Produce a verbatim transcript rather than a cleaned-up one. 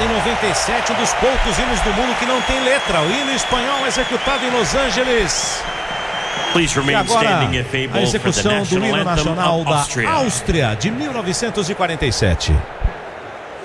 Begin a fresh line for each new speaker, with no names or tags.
Lançado em noventa e sete, um dos poucos hinos do mundo que não tem letra. O hino espanhol executado em Los Angeles. E agora, a execução do hino nacional da Áustria, de mil novecentos e quarenta e sete.